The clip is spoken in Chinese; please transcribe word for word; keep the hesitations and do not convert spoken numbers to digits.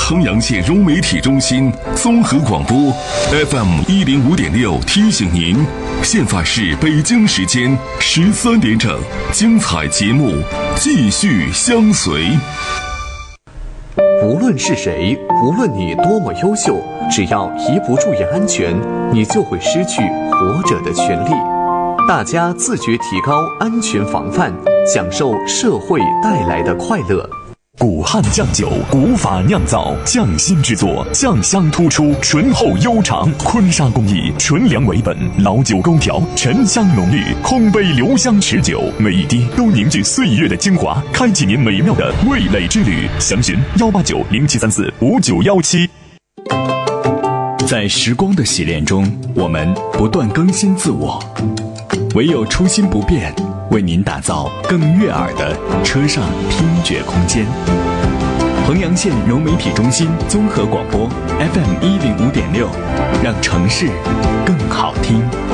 衡阳县融媒体中心综合广播 F M 一零五点六提醒您，现在是北京时间十三点整，精彩节目继续相随。 无论是谁，无论你多么优秀，只要一不注意安全，你就会失去活着的权利。大家自觉提高安全防范，享受社会带来的快乐。 古汉酱酒，古法酿造，匠心制作，酱香突出，醇厚悠长。坤沙工艺，纯粮为本，老酒勾调，沉香浓郁，空杯留香持久，每一滴都凝聚岁月的精华，开启您美妙的味蕾之旅。详询幺八九零七三四五九幺七。 在时光的洗练中，我们不断更新自我，唯有初心不变，为您打造更悦耳的车上听觉空间。衡阳县融媒体中心综合广播 F M 一零五点六，让城市更好听。